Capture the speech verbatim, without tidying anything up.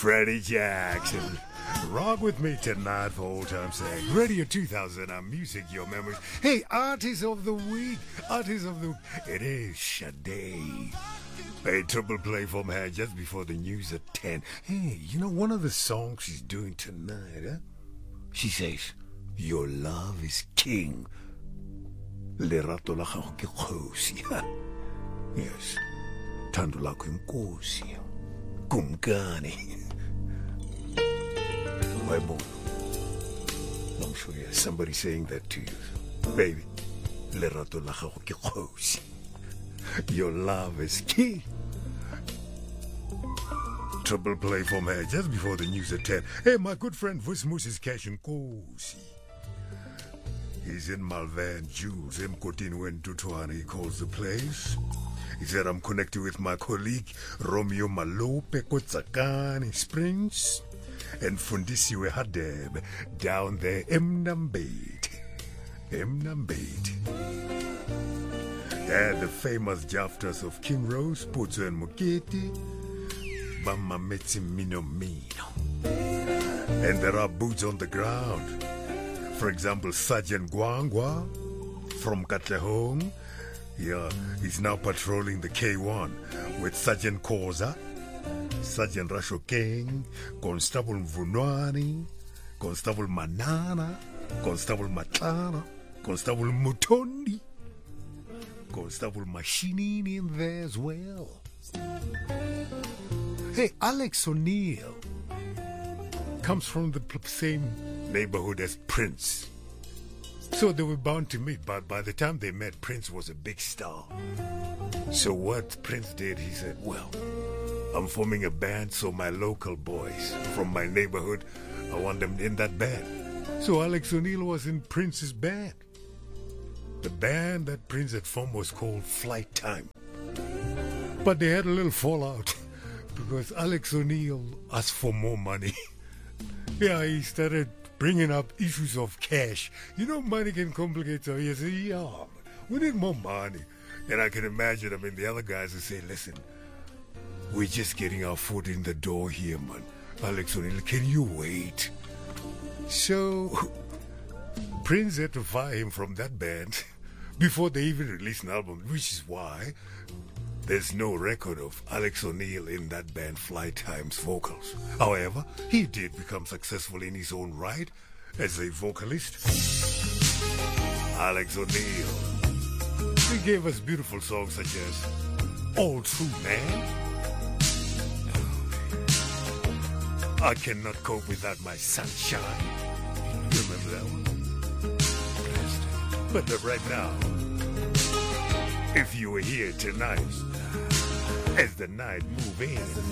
Freddie Jackson. Rock with me tonight for old time's sake. Radio two thousand, our music, your memories. Hey, Artist of the Week. Artist of the Week. It is Sade. A triple play from her just before the news at ten. Hey, you know one of the songs she's doing tonight, huh? She says, your love is king. Lerato la gago ke kgosi. Yes. Thando lakho inkosi. Kumkani. I'm sure there's somebody saying that to you. Baby, lerato la gago ke kgosi. Your love is key. Triple play from her just before the news at ten. Hey, my good friend Vusmus is cashing Kosi. He's in Malvan Jules. M Kotin went to Tuani. He calls the place. He said, I'm connected with my colleague Romeo Malope Kotsakani Springs and Fundisiwe Hadeb down there, Mnambate. Mnambate. And the famous jafters of King Rose, Potso and Mokete, Bama Metsi Mino Mino. And there are boots on the ground. For example, Sergeant Gwangwa from Katlehong. Yeah, he's now patrolling the K one with Sergeant Koza, Sergeant Rasho King, Constable Mvunwani, Constable Manana, Constable Matlana, Constable Mutondi, Constable Machinini in there as well. Hey, Alex O'Neill comes from the same neighborhood as Prince. So they were bound to meet, but by the time they met, Prince was a big star. So what Prince did, he said, well, I'm forming a band, so my local boys from my neighborhood, I want them in that band. So Alex O'Neill was in Prince's band. The band that Prince had formed was called Flight Time. But they had a little fallout because Alex O'Neill asked for more money. Yeah, he started bringing up issues of cash. You know, money can complicate so he said, yeah, we need more money. And I can imagine, I mean, the other guys would say, listen, we're just getting our foot in the door here, man. Alex O'Neill, can you wait? So Prince had to fire him from that band before they even released an album, which is why there's no record of Alex O'Neill in that band Flight Time's vocals. However, he did become successful in his own right as a vocalist. Alex O'Neill. He gave us beautiful songs such as All True Man, I Cannot Cope Without My Sunshine. You remember that one? But uh, right now, if you were here tonight, as the night move in,